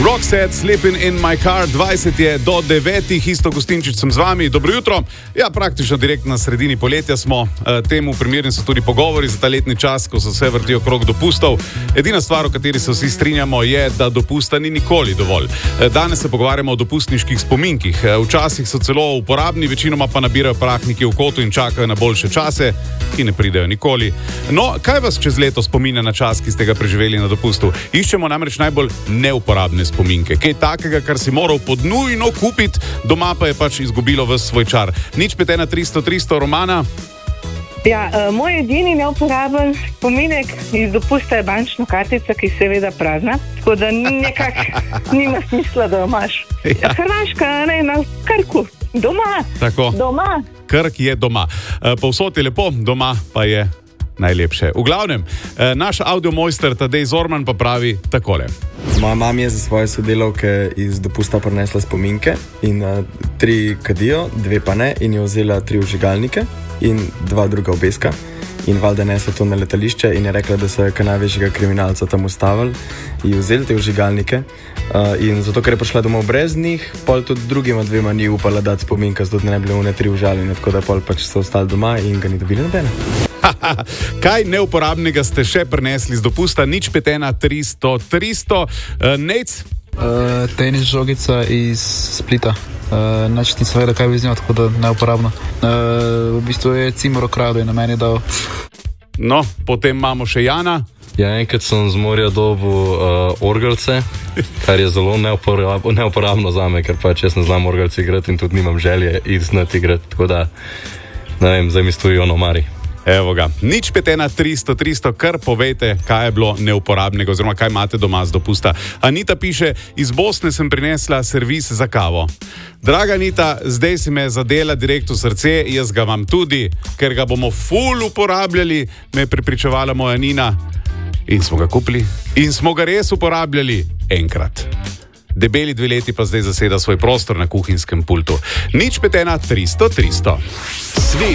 Roxette, Sleeping in my car, 20 je do 9, Isto Gostinčič sem z vami, dobro jutro. Ja, praktično direkt na sredini poletja smo, temu primerni so tudi pogovori za ta letni čas, ko se vse vrti okrog dopustov. Edina stvar, o kateri se vsi strinjamo, je, da dopusta ni nikoli dovolj. Danes se pogovarjamo o dopustniških spominkih. Včasih so celo uporabni, večinoma pa nabirajo prahniki v kotu in čakajo na boljše čase, ki ne pridejo nikoli. No, kaj vas čez leto spominja na čas, ki ste ga preživeli na dopustu? Iščemo namreč najbolj neuporabne spominke. Kaj takega, kar si moral podnujno kupiti, doma pa je pač izgubilo ves svoj čar. Nič 51300 Romana? Ja, moj edini neuporaben spominek iz dopusta je bančna kartica, ki je seveda prazna, tako da nekako nima smisla, da jo imaš. Ja. Hrvaška, ne, na Krku, doma. Tako. Doma. Krk je doma. Povsod je lepo, doma pa je najlepše. V glavnem, naš audiomojster Tadej Zorman pa pravi takole. Moja mama je za svoje sodelavke iz dopusta prinesla spominke in 3 kadijo, 2 pa ne, in je vzela 3 vžigalnike in 2 druga obeska. In valjda nesla to na letališče in je rekla, da so je največjega kriminalca tam ustavili in vzeli te vžigalnike. In zato, ker je prišla domov brez njih, pol tudi drugima 2 ni upala dati spominka, zato da ne bi bile 3 užaljene, tako da pol pač so ostali doma in ga ni dobili nobene. Kaj neuporabnega ste še prinesli z dopusta? Nič 51300. Nec? Tenis žogica iz Splita. Nič ni seveda kaj bi z njo, tako da neuporabno. V bistvu je Cimor okradel in na meni dal. No, potem imamo še Jana. Ja, enkrat sem z morja dobil orgelce, kar je zelo neuporabno zame, ker pač jaz ne znam orgelce igrati in tudi nimam želje znati igrati, tako da, ne vem, zdaj mi stojijo na omari. Evo ga, nič 51300, kar povejte, kaj je bilo neuporabnega oziroma kaj imate doma z dopusta. Anita piše, iz Bosne sem prinesla servis za kavo. Draga Anita, zdaj si me zadela direkt v srce, jaz ga imam tudi, ker ga bomo ful uporabljali, me je prepričevala moja Nina. In smo ga kupili in smo ga res uporabljali enkrat. Debeli 2 leti pa zdaj zaseda svoj prostor na kuhinjskem pultu. Nič 51300. Svet